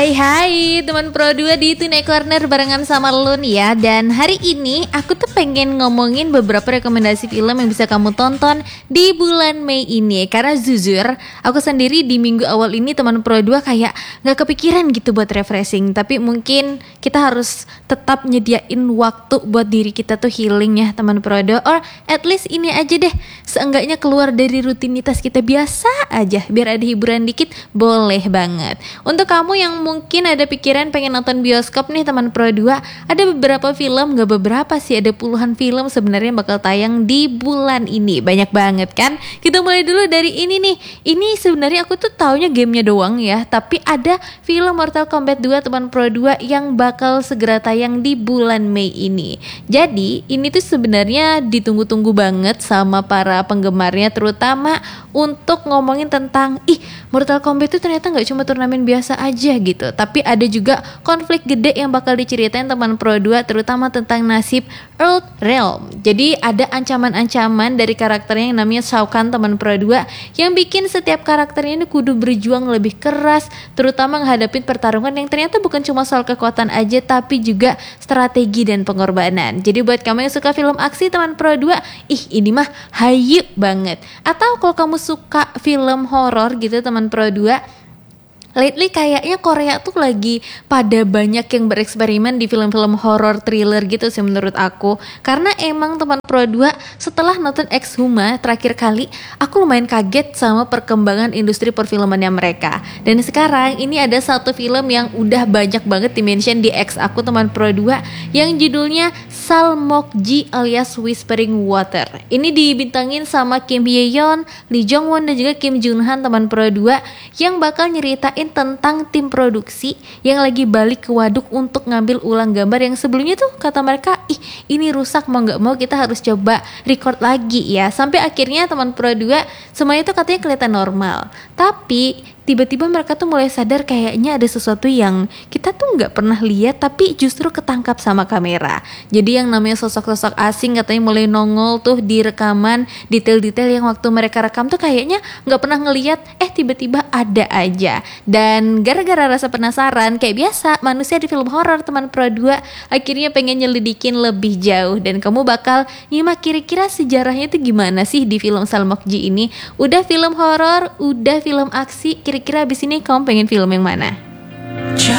Hai teman Pro 2 di Tune Corner barengan sama lu nih ya. Dan hari ini aku tuh pengen ngomongin beberapa rekomendasi film yang bisa kamu tonton di bulan Mei ini. Karena jujur aku sendiri di minggu awal ini teman Pro 2 kayak gak kepikiran gitu buat refreshing. Tapi mungkin kita harus tetap nyediain waktu buat diri kita tuh healing ya teman Pro 2. Or at least ini aja deh, seenggaknya keluar dari rutinitas kita biasa aja, biar ada hiburan dikit, boleh banget. Untuk kamu yang mungkin ada pikiran pengen nonton bioskop nih teman Pro 2, ada beberapa film, gak beberapa sih, ada puluhan film sebenarnya bakal tayang di bulan ini. Banyak banget kan. Kita mulai dulu dari ini nih. Ini sebenarnya aku tuh taunya gamenya doang ya, tapi ada film Mortal Kombat 2 teman Pro 2 yang bakal segera tayang di bulan Mei ini. Jadi ini tuh sebenarnya ditunggu-tunggu banget sama para penggemarnya, terutama untuk ngomongin tentang Mortal Kombat itu ternyata gak cuma turnamen biasa aja gitu, tapi ada juga konflik gede yang bakal diceritain teman Pro 2, terutama tentang nasib Earth Realm. Jadi ada ancaman-ancaman dari karakternya yang namanya Shao Kahn teman Pro 2, yang bikin setiap karakternya ini kudu berjuang lebih keras, terutama menghadapi pertarungan yang ternyata bukan cuma soal kekuatan aja, tapi juga strategi dan pengorbanan. Jadi buat kamu yang suka film aksi teman Pro 2, ini mah hayu banget. Atau kalau kamu suka film horor gitu teman Pro 2, lately kayaknya Korea tuh lagi pada banyak yang bereksperimen di film-film horror thriller gitu sih menurut aku. Karena emang teman Pro 2 setelah nonton Exhuma terakhir kali, aku lumayan kaget sama perkembangan industri perfilmannya mereka. Dan sekarang ini ada satu film yang udah banyak banget di-mention di X aku teman Pro 2, yang judulnya Salmokji alias Whispering Water. Ini dibintangin sama Kim Hye Yeon, Lee Jong Won dan juga Kim Jun Han teman Pro 2, yang bakal nyeritain tentang tim produksi yang lagi balik ke waduk untuk ngambil ulang gambar yang sebelumnya tuh kata mereka ini rusak, mau gak mau kita harus coba record lagi ya. Sampai akhirnya teman Pro 2 semuanya tuh katanya kelihatan normal, tapi tiba-tiba mereka tuh mulai sadar kayaknya ada sesuatu yang kita tuh gak pernah lihat tapi justru ketangkap sama kamera. Jadi yang namanya sosok-sosok asing katanya mulai nongol tuh di rekaman, detail-detail yang waktu mereka rekam tuh kayaknya gak pernah ngelihat, tiba-tiba ada aja. Dan gara-gara rasa penasaran, kayak biasa manusia di film horor teman Pro 2, akhirnya pengen nyelidikin lebih jauh. Dan kamu bakal nyimak kira-kira sejarahnya tuh gimana sih di film Salmokji ini. Udah film horor, udah film aksi, kira-kira abis ini kamu pengen film yang mana?